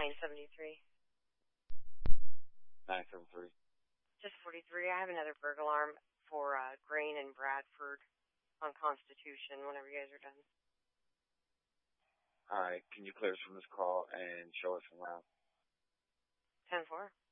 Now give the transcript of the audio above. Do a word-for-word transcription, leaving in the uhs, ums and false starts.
nine seventy-three. nine seven three. Just forty-three. I have another burglar alarm for uh, Grain and Bradford on Constitution whenever you guys are done. All right. Can you clear us from this call and show us around? ten four.